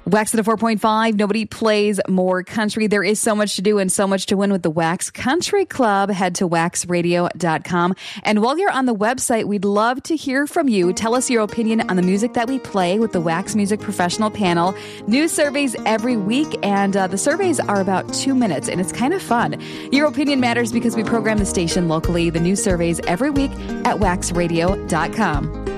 Wax at a 4.5. Nobody plays more country. There is so much to do and so much to win with the Wax Country Club. Head to waxradio.com. And while you're on the website, we'd love to hear from you. Tell us your opinion on the music that we play with the Wax Music Professional Panel. New surveys every week, and the surveys are about 2 minutes, and it's kind of fun. Your opinion matters because we program the station locally. The new surveys every week at waxradio.com.